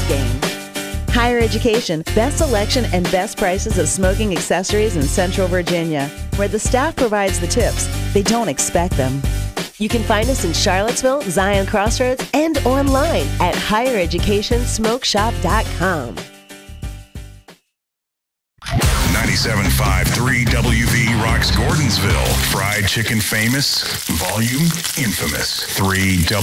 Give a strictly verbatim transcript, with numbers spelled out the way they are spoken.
game. Higher Education, best selection and best prices of smoking accessories in Central Virginia, where the staff provides the tips. They don't expect them. You can find us in Charlottesville, Zion Crossroads, and online at higher education smoke shop dot com. ninety-seven point five three W V rocks Gordonsville. Fried chicken famous, volume infamous. three